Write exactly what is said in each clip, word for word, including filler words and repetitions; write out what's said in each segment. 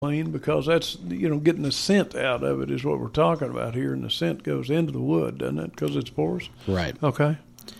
clean because that's, you know, getting the scent out of it is what we're talking about here, and the scent goes into the wood, doesn't it, because it's porous? Right. Okay.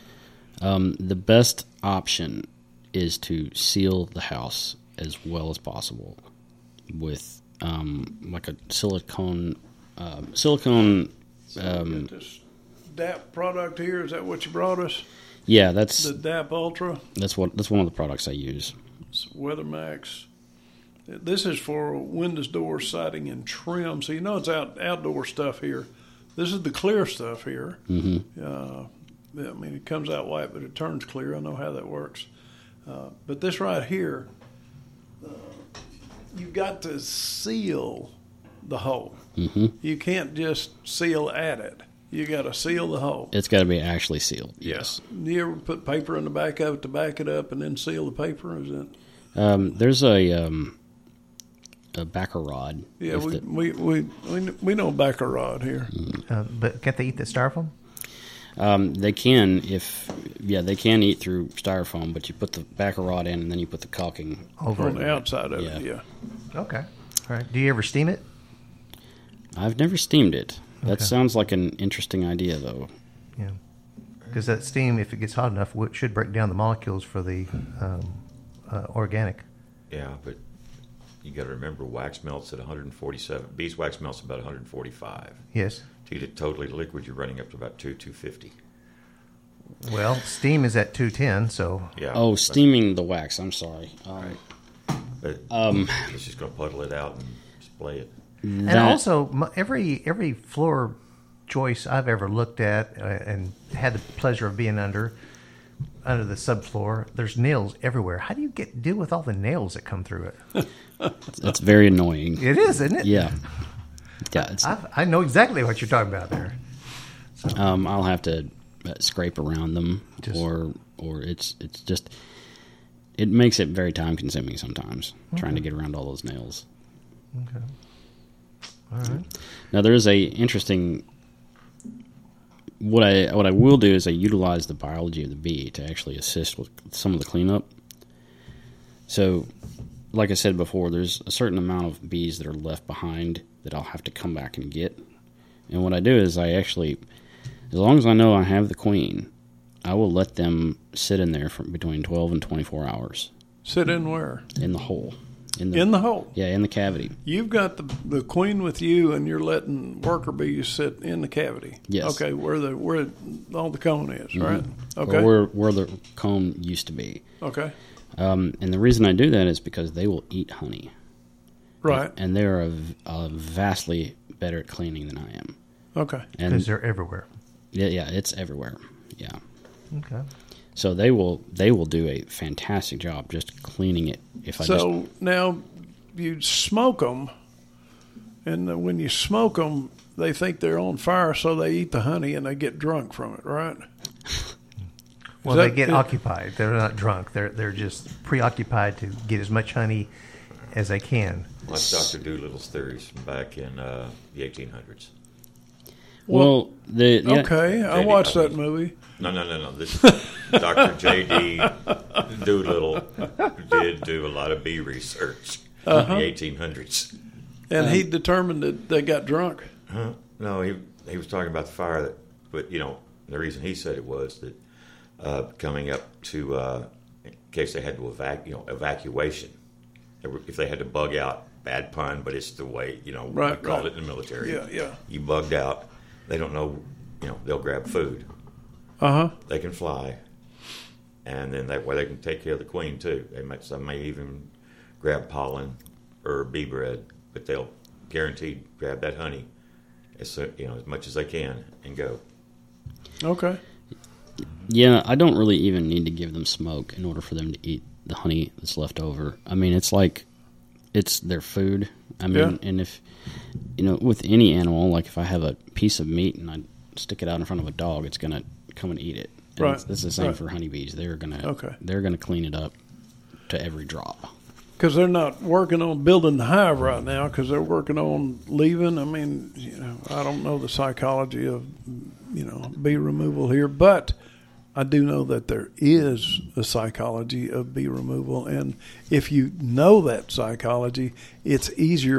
Um, the best option is to seal the house as well as possible with um, like a silicone um, silicone. So Um, this D A P product here, is that what you brought us? yeah, that's The D A P Ultra, that's what that's one of the products I use. it's WeatherMax. This is for windows, doors, siding, and trim. So you know it's out outdoor stuff here. This is the clear stuff here. hmm Uh, I mean, it comes out white, but it turns clear. I know how that works. Uh, but this right here, uh, you've got to seal the hole. hmm You can't just seal at it. You got to seal the hole. It's got to be actually sealed. Yes. You ever put paper in the back of it to back it up and then seal the paper? Is it? Um, there's a um, a backer rod. Yeah, If we, the- we, we, we, we know backer rod here. Uh, but can't they eat the styrofoam? Um, they can if yeah they can eat through styrofoam, but you put the backer rod in and then you put the caulking. Over On the outside of Yeah. it, yeah. Okay. All right. Do you ever steam it? I've never steamed it. That Okay. sounds like an interesting idea, though. Yeah. Because that steam, if it gets hot enough, w- should break down the molecules for the um, uh, organic. Yeah, but you got to remember, wax melts at one hundred forty-seven. Beeswax melts about one hundred forty-five. Yes. To get it totally liquid, you're running up to about two, two fifty. Well, steam is at two ten, so Yeah. Oh, but- steaming the wax. I'm sorry. Um, Right. But um, it's just going to puddle it out and splay it. and that- also m- every every floor joist I've ever looked at uh, and had the pleasure of being under under the subfloor, there's nails everywhere. How do you get deal with all the nails that come through it? It's very annoying. It is, isn't it? Yeah. Yeah. It's, I've, I know exactly what you're talking about there. um, I'll have to uh, scrape around them, Just- or or it's it's just it makes it very time consuming sometimes trying to get around all those nails. Okay. All right. Now there is a interesting. What I what I will do is I utilize the biology of the bee to actually assist with some of the cleanup. So, like I said before, there's a certain amount of bees that are left behind that I'll have to come back and get. And what I do is I actually, as long as I know I have the queen, I will let them sit in there for between twelve and twenty-four hours Sit in where? in the hole. In the, In the hole. yeah, in the cavity. You've got the the queen with you, and you're letting worker bees sit in the cavity. Yes. Okay, where the where all the cone is, right? Or Okay. where, where the comb used to be. Okay. Um, and the reason I do that is because they will eat honey. Right. And they're a, a vastly better at cleaning than I am. Okay. And Because they're everywhere. yeah, yeah, it's everywhere. Yeah. Okay. So they will they will do a fantastic job just cleaning it. If I So just now you smoke them, and uh, when you smoke them, they think they're on fire, so they eat the honey and they get drunk from it, right? Well, that- they get it- occupied. They're not drunk. They're they're just preoccupied to get as much honey as they can. That's Doctor Doolittle's theories from back in uh, the eighteen hundreds. well, the yeah, Okay, I J D watched that Dobbins. movie. No, no, no, no. This Doctor J D Doolittle did do a lot of bee research Uh-huh. in the eighteen hundreds. And he determined that they got drunk. Huh? No, he he was talking about the fire that, but you know, the reason he said it was that uh, coming up to uh, in case they had to evac, you know, evacuation, They were- if they had to bug out, bad pun, but it's the way you know Right, we called right. it in the military. Yeah, yeah. You bugged out, they don't know, you know, they'll grab food. Uh huh. They can fly, and then that way they can take care of the queen too. They might some may even grab pollen or bee bread, but they'll guaranteed grab that honey as so- you know as much as they can and go. Okay. yeah, I don't really even need to give them smoke in order for them to eat the honey that's left over. I mean, it's like it's their food. I mean, Yeah. and if you know, with any animal, like if I have a piece of meat and I stick it out in front of a dog, it's gonna come and eat it. And Right. It's, it's the same Right. for honeybees. They're gonna Okay. they're gonna clean it up to every drop. Because they're not working on building the hive right now, because they're working on leaving. I mean, you know, I don't know the psychology of, you know, bee removal here, but I do know that there is a psychology of bee removal, and if you know that psychology, it's easier